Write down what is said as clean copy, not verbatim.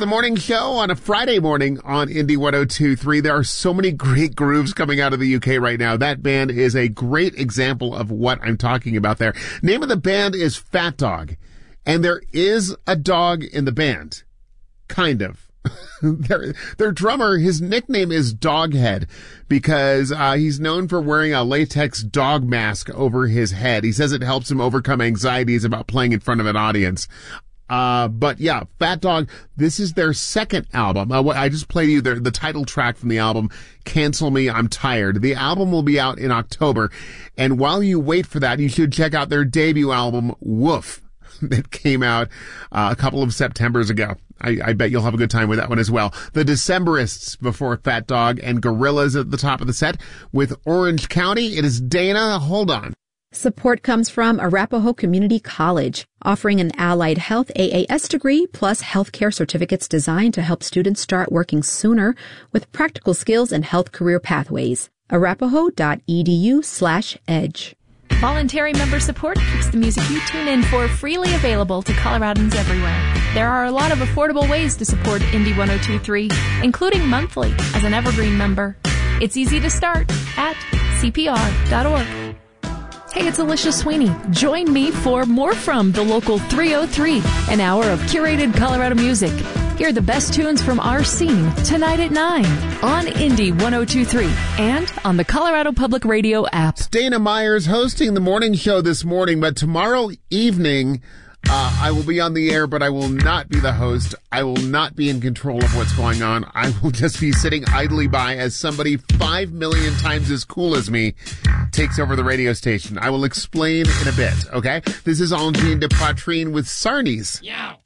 the morning show on a Friday morning on Indie 102.3. There are so many great grooves coming out of the UK right now. That band is a great example of what I'm talking about there. Name of the band is Fat Dog, and there is a dog in the band. Kind of. Their drummer, his nickname is Doghead because he's known for wearing a latex dog mask over his head. He says it helps him overcome anxieties about playing in front of an audience. But yeah, Fat Dog, this is their second album. I just played you the title track from the album, Cancel Me, I'm Tired. The album will be out in October. And while you wait for that, you should check out their debut album, Woof, that came out a couple of Septembers ago. I bet you'll have a good time with that one as well. The Decemberists before Fat Dog and Gorillaz at the top of the set. With Orange County, it is Dana. Hold on. Support comes from Arapahoe Community College, offering an allied health AAS degree plus healthcare certificates designed to help students start working sooner with practical skills and health career pathways. arapahoe.edu/edge. Voluntary member support keeps the music you tune in for freely available to Coloradans everywhere. There are a lot of affordable ways to support Indie 102.3, including monthly as an Evergreen member. It's easy to start at cpr.org. Hey, it's Alicia Sweeney. Join me for more from the local 303, an hour of curated Colorado music. Hear the best tunes from our scene tonight at 9 on Indie 102.3 and on the Colorado Public Radio app. Dana Myers hosting the morning show this morning, but tomorrow evening I will be on the air, but I will not be the host. I will not be in control of what's going on. I will just be sitting idly by as somebody 5 million times as cool as me takes over the radio station. I will explain in a bit, okay? This is Angine de Poitrine with Sarnies. Yeah.